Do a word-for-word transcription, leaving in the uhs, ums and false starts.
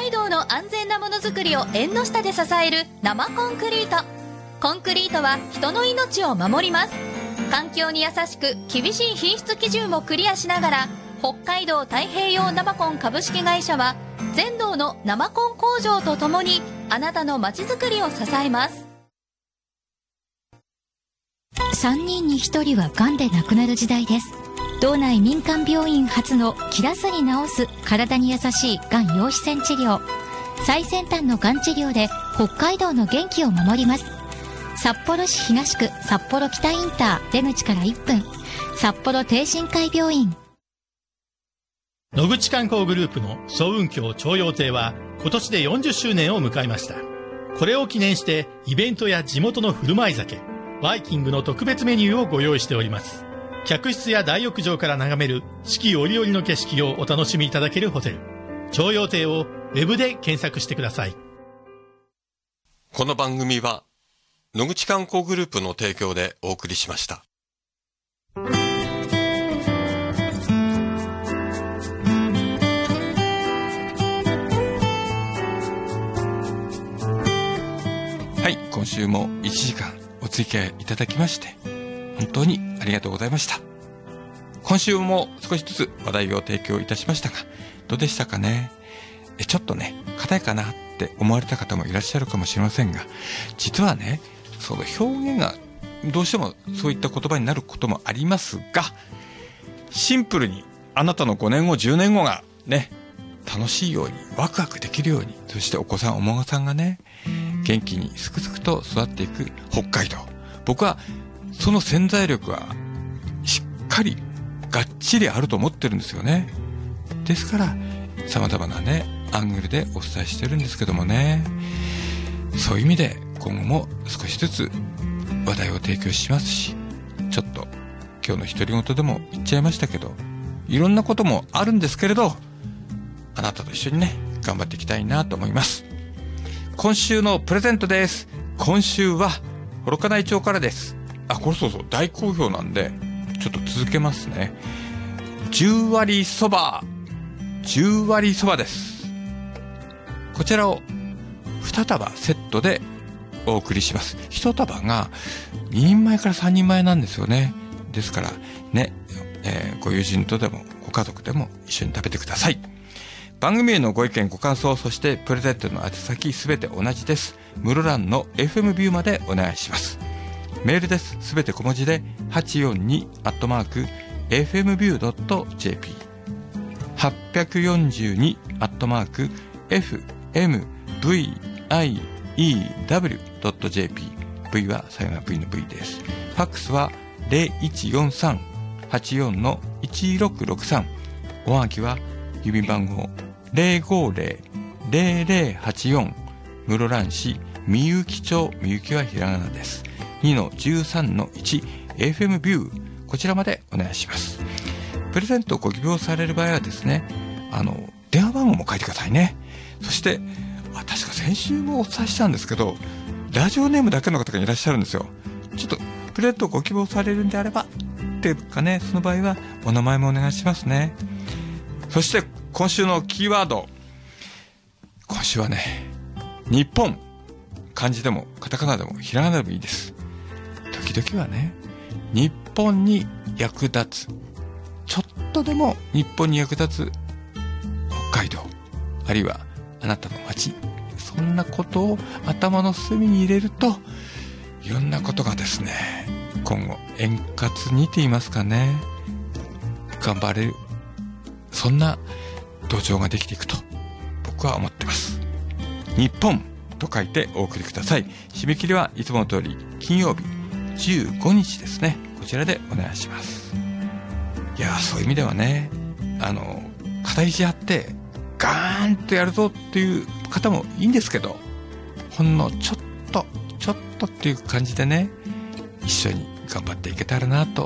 海道の安全なものづくりを縁の下で支える生コンクリート。コンクリートは人の命を守ります。環境に優しく厳しい品質基準をクリアしながら、北海道太平洋生コン株式会社は全道の生コン工場とともにあなたのまちづくりを支えます。 さんにんにひとりはがんで亡くなる時代です。道内民間病院初の切らずに治す体に優しいがん陽子線治療。最先端のがん治療で北海道の元気を守ります。札幌市東区札幌北インター出口からいっぷん、札幌帝神会病院。 野口観光グループの早雲峡徴用亭は今年でよんじゅっしゅうねんを迎えました。これを記念してイベントや地元の振る舞い酒、バイキングの特別メニューをご用意しております。客室や大浴場から眺める四季折々の景色をお楽しみいただけるホテル、徴用亭をウェブで検索してください。 この番組は野口観光グループの提供でお送りしました。 はい、今週もいちじかんお付き合いいただきまして本当にありがとうございました。今週も少しずつ話題を提供いたしましたが、どうでしたかね。えちょっとね、硬いかなって思われた方もいらっしゃるかもしれませんが、実はね、その表現がどうしてもそういった言葉になることもありますが、シンプルにあなたのごねんごじゅうねんごがね、楽しいようにワクワクできるように、そしてお子さんお孫さんがね、元気にすくすくと育っていく北海道、僕はその潜在力はしっかりがっちりあると思ってるんですよね。ですから様々なねアングルでお伝えしてるんですけどもね、そういう意味で今後も少しずつ話題を提供しますし、ちょっと今日の独り言でも言っちゃいましたけど、いろんなこともあるんですけれど、あなたと一緒にね頑張っていきたいなと思います。今週のプレゼントです。今週は幌加内町からです。あ、これそうそう大好評なんでちょっと続けますね。じゅう割そば、じゅう割そばです。こちらをに束セットでお送りします。いち束がににんまえからさんにんまえなんですよね。ですからね、えー、ご友人とでもご家族でも一緒に食べてください。番組へのご意見ご感想、そしてプレゼントの宛先すべて同じです。室蘭の エフエム ビューまでお願いします。メールです。すべて小文字ではちよんにアットマーク エフエムビュードットジェーピー はちよんにアットマーク エフエムブイアイイーダブリュードットジェーピー V はさよなら V の V です。ファックスはゼロいちよんさん はちよん いちろくろくさん、おはがきは郵便番号 ゼロごゼロ ゼロゼロはちよん 室蘭市みゆき町、みゆきはひらがなです。にのじゅうさんのいち エフエム ビュー、こちらまでお願いします。プレゼントをご希望される場合はですね、あの電話番号も書いてくださいね。そしてあ、確か先週もお伝えしたんですけど、ラジオネームだけの方がいらっしゃるんですよ。ちょっとプレゼントをご希望されるんであればっていうかね、その場合はお名前もお願いしますね。そして今週のキーワード、今週はね、日本、漢字でもカタカナでもひらがなでもいいです。時々はね、日本に役立つ、ちょっとでも日本に役立つ北海道、あるいはあなたの街、そんなことを頭の隅に入れると、いろんなことがですね、今後円滑にと言いますかね、頑張れる、そんな土壌ができていくと僕は思ってます。日本と書いてお送りください。締め切りはいつもの通り金曜日じゅうごにちですね。こちらでお願いします。いやー、そういう意味ではね、あの肩肘張ってガーンとやるぞっていう方もいいんですけど、ほんのちょっとちょっとっていう感じでね、一緒に頑張っていけたらなと